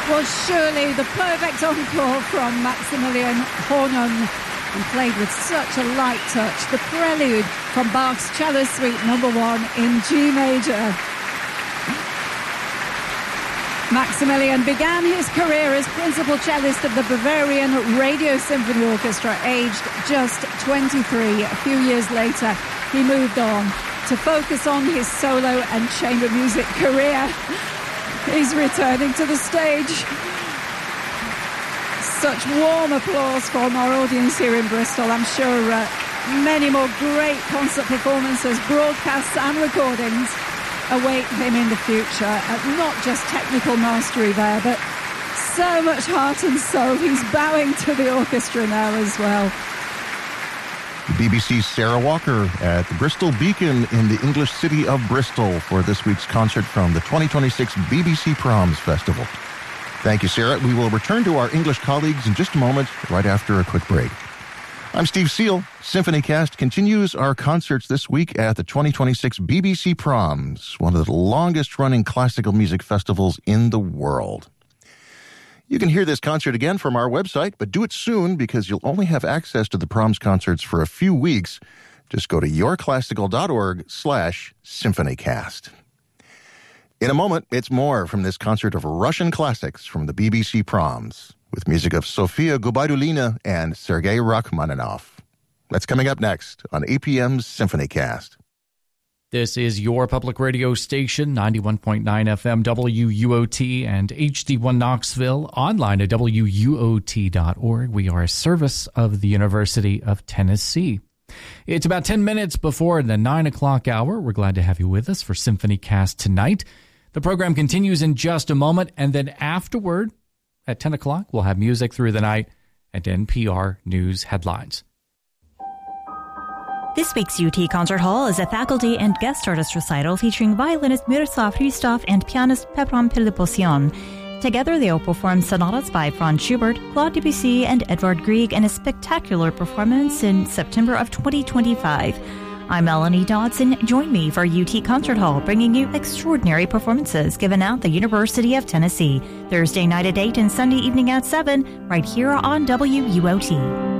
Was surely the perfect encore from Maximilian Hornung, and played with such a light touch. The prelude from Bach's Cello Suite No. 1 in G major. Maximilian began his career as principal cellist of the Bavarian Radio Symphony Orchestra, aged just 23. A few years later, he moved on to focus on his solo and chamber music career. He's returning to the stage. Such warm applause from our audience here in Bristol. I'm sure many more great concert performances, broadcasts and recordings await him in the future. Not just technical mastery there, but so much heart and soul. He's bowing to the orchestra now as well. BBC's Sarah Walker at the Bristol Beacon in the English city of Bristol for this week's concert from the 2026 BBC Proms Festival. Thank you, Sarah. We will return to our English colleagues in just a moment, right after a quick break. I'm Steve Seal. SymphonyCast continues our concerts this week at the 2026 BBC Proms, one of the longest-running classical music festivals in the world. You can hear this concert again from our website, but do it soon because you'll only have access to the Proms concerts for a few weeks. Just go to yourclassical.org/symphonycast. In a moment, it's more from this concert of Russian classics from the BBC Proms, with music of Sofia Gubaidulina and Sergei Rachmaninoff. That's coming up next on APM's SymphonyCast. This is your public radio station, 91.9 FM WUOT and HD1 Knoxville, online at WUOT.org. We are a service of the University of Tennessee. It's about 10 minutes before the 9 o'clock hour. We're glad to have you with us for SymphonyCast tonight. The program continues in just a moment, and then afterward, at 10 o'clock, we'll have music through the night and NPR News headlines. This week's UT Concert Hall is a faculty and guest artist recital featuring violinist Miroslav Hristov and pianist Pepram Piliposyan. Together, they will perform sonatas by Franz Schubert, Claude Debussy, and Edvard Grieg in a spectacular performance in September of 2025. I'm Melanie Dodson. Join me for UT Concert Hall, bringing you extraordinary performances given at the University of Tennessee. Thursday night at 8 and Sunday evening at 7, right here on WUOT.